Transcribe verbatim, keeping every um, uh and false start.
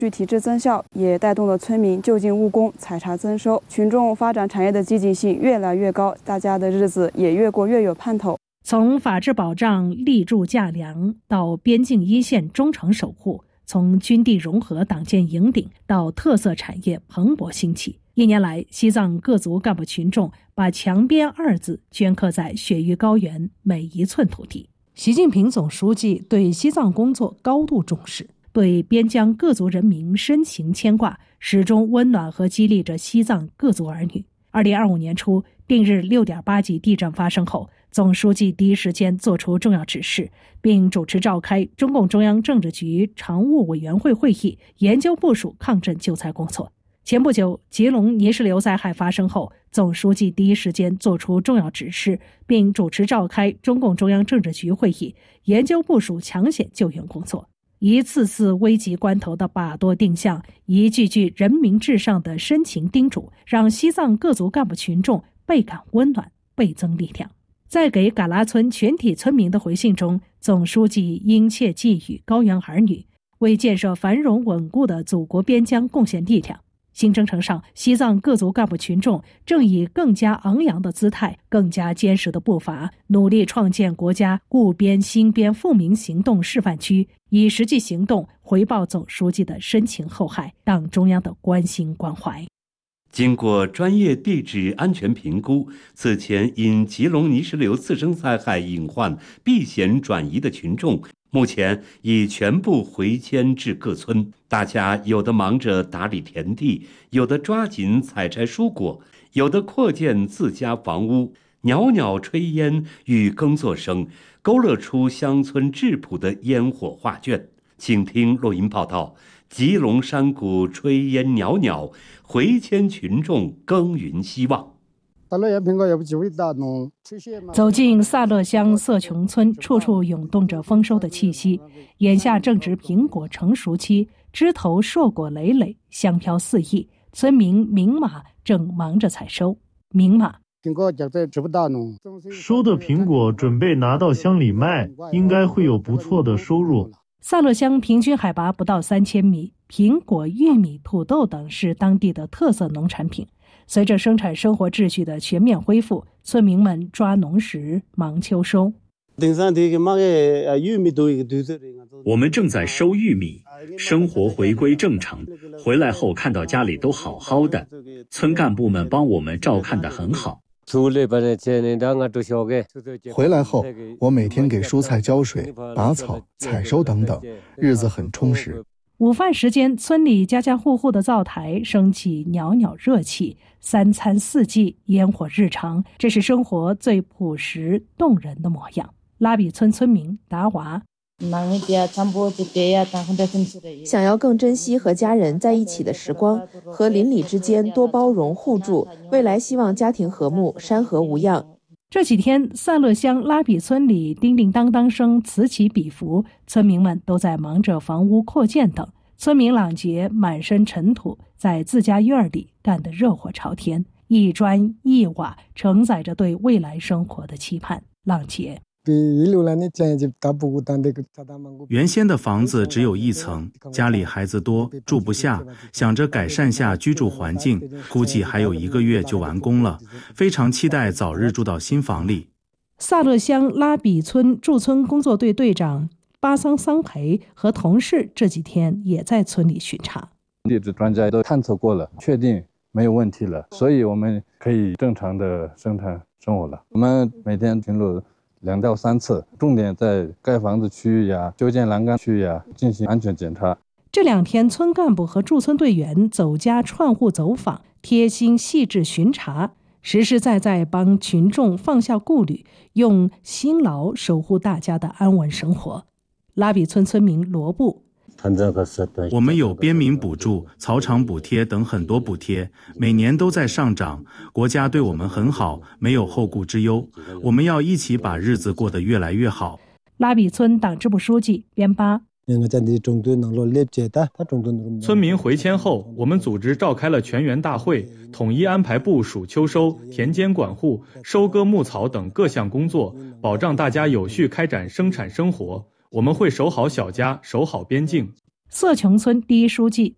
具体制增效，也带动了村民就近务工、采茶增收，群众发展产业的积极性越来越高，大家的日子也越过越有盼头。 从法治保障立柱架梁到边境一线忠诚守护，从军地融合党建营顶到特色产业蓬勃兴起，一年来，西藏各族干部群众把强边二字镌刻在雪域高原每一寸土地。习近平总书记对西藏工作高度重视，对边疆各族人民深情牵挂，始终温暖和激励着西藏各族儿女。二零二五年初，定日 六点八 级地震发生后，总书记第一时间作出重要指示，并主持召开中共中央政治局常务委员会会议，研究部署抗震救灾工作。前不久，吉隆泥石流灾害发生后，总书记第一时间作出重要指示，并主持召开中共中央政治局会议，研究部署抢险救援工作。一次次危急关头的把舵定向，一句句人民至上的深情叮嘱，让西藏各族干部群众倍感温暖，倍增力量。在给嘎拉村全体村民的回信中，总书记殷切寄语高原儿女，为建设繁荣稳固的祖国边疆贡献力量。新征程上，西藏各族干部群众正以更加昂扬的姿态、更加坚实的步伐，努力创建国家固边兴边富民行动示范区，以实际行动回报总书记的深情厚爱、党中央的关心关怀。 经过专业地质安全评估，此前因吉隆泥石流次生灾害隐患避险转移的群众，目前已全部回迁至各村。大家有的忙着打理田地，有的抓紧采摘蔬果，有的扩建自家房屋。袅袅炊烟与耕作声，勾勒出乡村质朴的烟火画卷。请听录音报道：吉隆山谷炊烟袅袅，回迁群众耕耘希望。 走进萨勒乡色琼村，处处涌动着丰收的气息。眼下正值苹果成熟期，枝头硕果累累，香飘四溢。村民明马正忙着采收。明马收的苹果准备拿到乡里卖，应该会有不错的收入。 萨勒乡平均海拔不到三千米，苹果、玉米、土豆等是当地的特色农产品。随着生产生活秩序的全面恢复，村民们抓农时忙秋收。 我们正在收玉米，生活回归正常。回来后看到家里都好好的，村干部们帮我们照看得很好。 回来后，我每天给蔬菜浇水、拔草、采收等等，日子很充实。 午饭时间，村里家家户户的灶台升起袅袅热气，三餐四季，烟火日常，这是生活最朴实动人的模样。拉比村村民达娃， 想要更珍惜和家人在一起的时光，和邻里之间多包容互助，未来希望家庭和睦，山河无恙。 这几天，萨勒乡拉比村里叮叮当当声此起彼伏，村民们都在忙着房屋扩建等。村民朗杰满身尘土，在自家院里干得热火朝天，一砖一瓦承载着对未来生活的期盼。朗杰， 原先的房子只有一层，家里孩子多，住不下，想着改善下居住环境，估计还有一个月就完工了，非常期待早日住到新房里。 萨勒乡拉比村驻村工作队队长巴桑桑培和同事这几天也在村里巡查。 地质专家都探测过了，确定没有问题了，所以我们可以正常的生产生活了。我们每天巡逻两到三次，重点在盖房子区域呀、修建栏杆区域呀进行安全检查。 这两天，村干部和驻村队员走家串户走访，贴心细致巡查，实实在在帮群众放下顾虑，用辛劳守护大家的安稳生活。拉比村村民罗布， 我们有边民补助、草场补贴等很多补贴，每年都在上涨，国家对我们很好，没有后顾之忧。我们要一起把日子过得越来越好。 拉比村党支部书记边巴， 村民回迁后，我们组织召开了全员大会，统一安排部署秋收、田间管护、收割牧草等各项工作，保障大家有序开展生产生活。我们会守好小家，守好边境。 色琼村第一书记